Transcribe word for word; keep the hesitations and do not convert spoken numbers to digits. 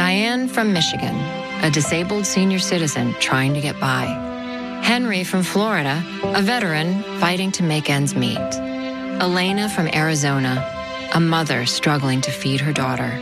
Diane from Michigan, a disabled senior citizen trying to get by. Henry from Florida, a veteran fighting to make ends meet. Elena from Arizona, a mother struggling to feed her daughter.